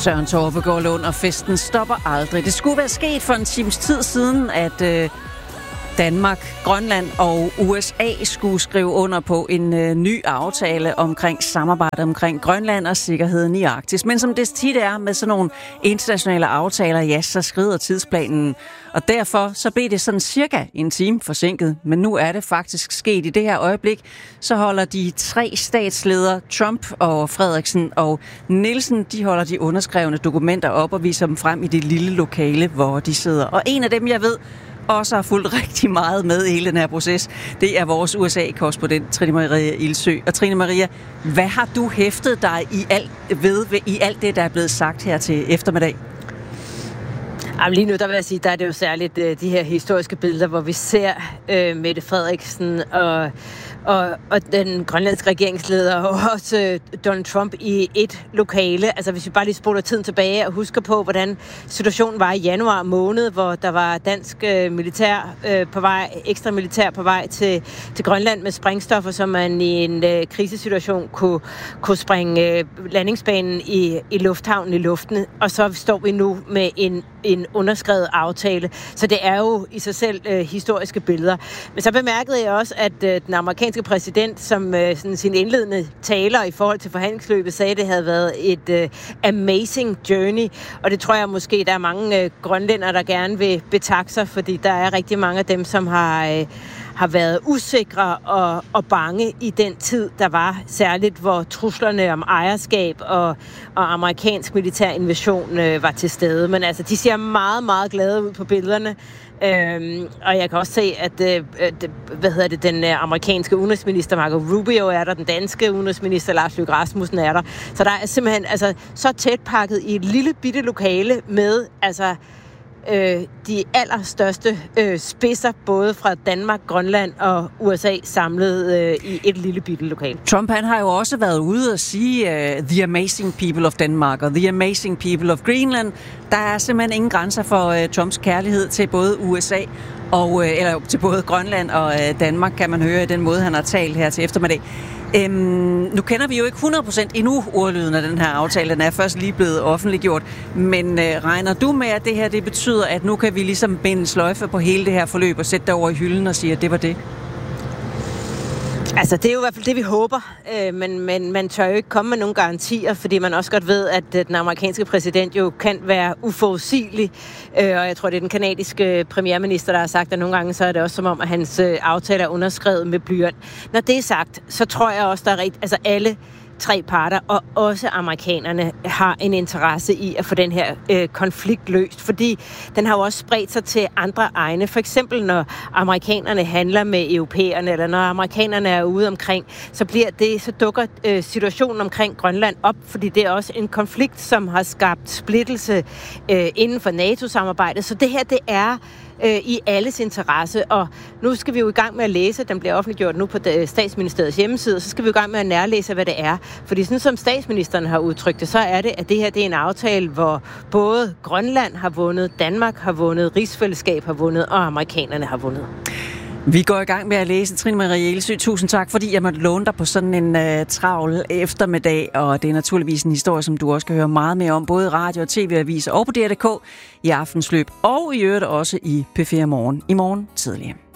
Søren Torpegaard Lund, og festen stopper aldrig. Det skulle være sket for en times tid siden, at Danmark, Grønland og USA skulle skrive under på en ny aftale omkring samarbejde omkring Grønland og sikkerheden i Arktis. Men som det tit er med sådan nogle internationale aftaler, ja, så skrider tidsplanen. Og derfor så blev det sådan cirka en time forsinket. Men nu er det faktisk sket i det her øjeblik. Så holder de 3 statsledere, Trump og Frederiksen og Nielsen, de holder de underskrevne dokumenter op og viser dem frem i det lille lokale, hvor de sidder. Og en af dem, jeg ved, også har fulgt rigtig meget med i hele den her proces, det er vores USA-korrespondent, Trine Maria Ildsø. Og Trine Maria, hvad har du hæftet dig i alt det, der er blevet sagt her til eftermiddag? Jamen, lige nu, der vil jeg sige, der er det jo særligt de her historiske billeder, hvor vi ser Mette Frederiksen og den grønlandske regeringsleder og også Donald Trump i et lokale. Altså hvis vi bare lige spoler tiden tilbage og husker på, hvordan situationen var i januar måned, hvor der var dansk militær på vej, ekstra militær på vej til Grønland med sprængstoffer, så man i en krisesituation kunne sprænge landingsbanen i lufthavnen i luften. Og så står vi nu med en underskrevet aftale. Så det er jo i sig selv historiske billeder. Men så bemærkede jeg også, at den amerikanske præsident, som sådan sin indledende taler i forhold til forhandlingsløbet, sagde, at det havde været et amazing journey. Og det tror jeg måske, der er mange grønlændere, der gerne vil betakke sig, fordi der er rigtig mange af dem, som har været usikre og bange i den tid, der var, særligt hvor truslerne om ejerskab og amerikansk militær invasion var til stede. Men altså, de ser meget, meget glade ud på billederne. Og jeg kan også se, at den amerikanske udenrigsminister Marco Rubio er der, den danske udenrigsminister Lars Løkke Rasmussen er der. Så der er simpelthen så tæt pakket i et lille bitte lokale med de allerstørste spidser, både fra Danmark, Grønland og USA, samlet i et lille bitte lokal. Trump, han har jo også været ude og sige, the amazing people of Denmark og the amazing people of Greenland. Der er simpelthen ingen grænser for Trumps kærlighed til både USA eller til både Grønland og Danmark, kan man høre i den måde, han har talt her til eftermiddag. Nu kender vi jo ikke 100% endnu ordlyden af den her aftale. Den er først lige blevet offentliggjort. Men regner du med, at det her det betyder, at nu kan vi ligesom binde sløjfe på hele det her forløb og sætte det over i hylden og sige, at det var det? Altså, det er jo i hvert fald det, vi håber, men man tør jo ikke komme med nogle garantier, fordi man også godt ved, at den amerikanske præsident jo kan være uforudsigelig, og jeg tror, det er den kanadiske premierminister, der har sagt, at nogle gange så er det også som om, at hans aftale er underskrevet med blyant. Når det er sagt, så tror jeg også, der er alle 3 parter, og også amerikanerne, har en interesse i at få den her konflikt løst, fordi den har jo også spredt sig til andre egne. For eksempel, når amerikanerne handler med europæerne, eller når amerikanerne er ude omkring, så dukker situationen omkring Grønland op, fordi det er også en konflikt, som har skabt splittelse inden for NATO-samarbejdet. Så det her, det er i alles interesse, og nu skal vi jo i gang med at læse, den bliver offentliggjort nu på statsministeriets hjemmeside, så skal vi jo i gang med at nærlæse, hvad det er. Fordi sådan som statsministeren har udtrykt det, så er det, at det her det er en aftale, hvor både Grønland har vundet, Danmark har vundet, rigsfællesskab har vundet, og amerikanerne har vundet. Vi går i gang med at læse. Trine Maria Ildsø, tusind tak, fordi jeg måtte låne dig på sådan en travl eftermiddag, og det er naturligvis en historie, som du også kan høre meget mere om, både i radio- og tv-aviser og på DR.dk i Aftensløb, og i øvrigt også i P4 Morgen i morgen tidligere.